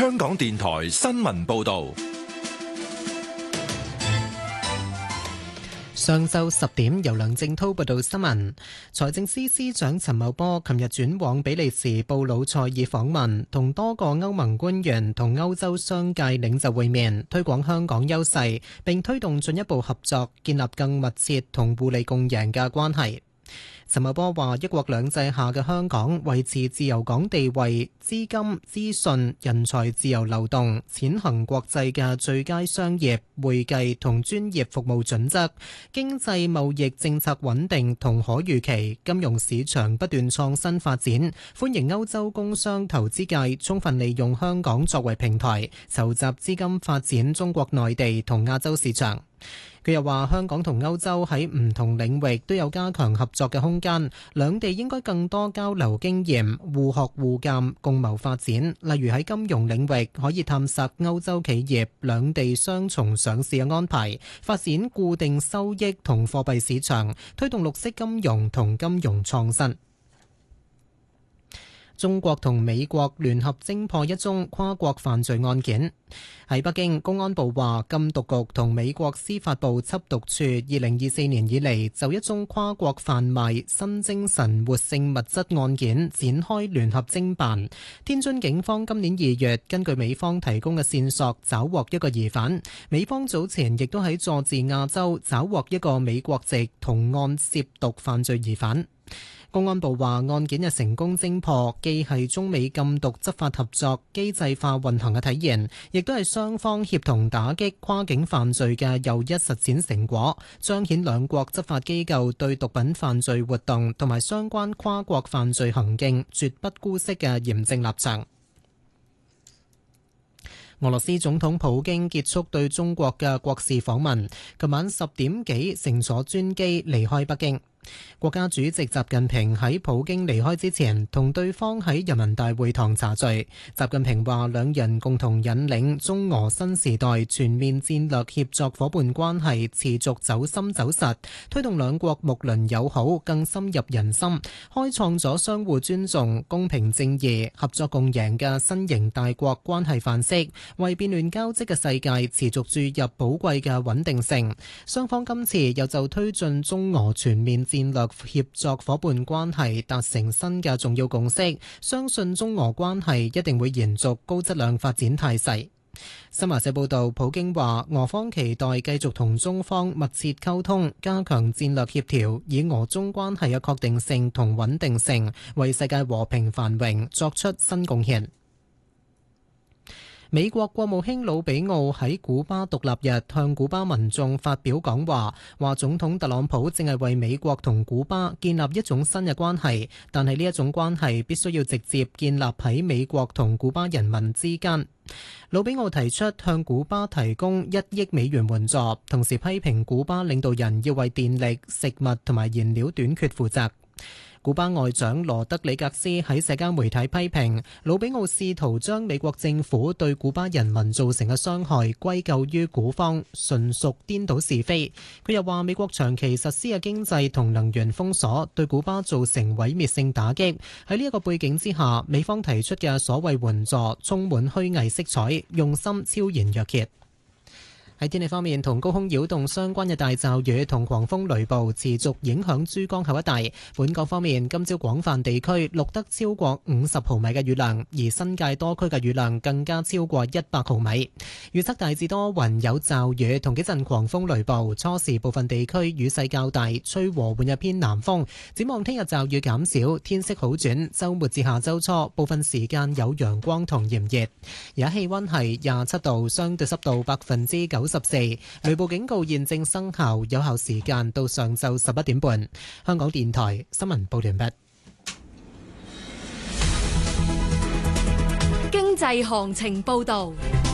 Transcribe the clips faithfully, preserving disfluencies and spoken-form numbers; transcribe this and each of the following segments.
香港電台新聞報道。 上晝十點，由梁正滔報道新聞。財政司司長陳茂波琴日轉往比利時布魯塞爾訪問，同多個歐盟官員同歐洲商界領袖會面，推廣香港優勢，並推動進一步合作，建立更密切同互利共贏嘅關係。陳茂波話：一國兩制下嘅香港維持自由港地位，資金、資訊、人才自由流動，踐行國際嘅最佳商業、會計同專業服務準則，經濟貿易政策穩定同可預期，金融市場不斷創新發展，歡迎歐洲工商投資界充分利用香港作為平台，籌集資金發展中國內地同亞洲市場。佢又話：香港同歐洲喺唔同領域都有加強合作嘅空間，兩地應該更多交流經驗，互學互鑑，共謀發展。例如喺金融領域，可以探索歐洲企業兩地雙重上市嘅安排，發展固定收益同貨幣市場，推動綠色金融同金融創新。中國同美國聯合偵破一宗跨國犯罪案件。喺北京，公安部話，禁毒局同美國司法部緝毒處二零二四年以嚟就一宗跨國販賣新精神活性物質案件展開聯合偵辦。天津警方今年二月根據美方提供嘅線索抓獲一個疑犯，美方早前亦都喺佐治亞州抓獲一個美國籍同案涉毒犯罪疑犯。公安部話，案件嘅成功偵破，既係中美禁毒執法合作機制化運行嘅體現，亦都係雙方協同打擊跨境犯罪嘅又一實踐成果，彰顯兩國執法機構對毒品犯罪活動同埋相關跨國犯罪行徑絕不姑息嘅嚴正立場。俄羅斯總統普京結束對中國嘅國事訪問，琴晚十點幾乘坐專機離開北京。國家主席習近平喺普京離開之前，同對方喺人民大會堂茶敘。習近平話，兩人共同引領中俄新時代全面戰略協作夥伴關係持續走深走實，推動兩國睦鄰友好更深入人心，開創咗相互尊重、公平正義、合作共贏嘅新型大國關係範式，為變亂交織嘅世界持續注入寶貴嘅穩定性。雙方今次又就推進中俄全面戰略協作夥伴關係達成新嘅重要共識，相信中俄關係一定會延續高質量發展態勢。新華社報道，普京話俄方期待繼續同中方密切溝通，加強戰略協調，以俄中關係嘅確定性同穩定性，為世界和平繁榮作出新貢獻。美國國務卿魯比奧喺古巴獨立日向古巴民眾發表講話，話總統特朗普正係為美國同古巴建立一種新嘅關係，但係呢一種關係必須要直接建立喺美國同古巴人民之間。魯比奧提出向古巴提供一億美元援助，同時批評古巴領導人要為電力、食物同埋燃料短缺負責。古巴外長羅德里格斯喺社交媒體批評魯比奧試圖將美國政府對古巴人民造成嘅傷害歸咎於古方，純屬顛倒是非。佢又話美國長期實施嘅經濟同能源封鎖對古巴造成毀滅性打擊。喺呢一個背景之下，美方提出嘅所謂援助充滿虛偽色彩，用心超然若揭。喺天氣方面，同高空擾動相關嘅大驟雨同狂風雷暴持續影響珠江口一帶。本港方面，今朝廣泛地區錄得超過五十毫米嘅雨量，而新界多區嘅雨量更加超過一百毫米。預測大致多雲有驟雨同幾陣狂風雷暴，初時部分地區雨勢較大，吹和緩嘅偏南風。展望聽日驟雨減少，天色好轉，週末至下週初部分時間有陽光同炎熱。而家氣溫係廿七度，相對濕度百分之九十四，雷暴警告現正生效，有效時間到上晝十一點半。香港電台新聞報完畢。 經濟行情報道。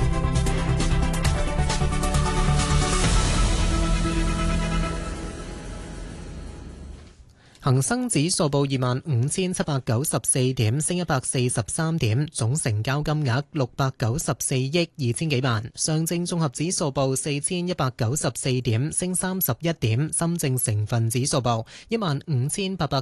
恒生指數報二萬五千七百九十四點，升一百四十三點，總成交金額六百九十四億二千幾萬。上證綜合指數報四千一百九十四點，升三十一點。深證成分指數報一萬五千八百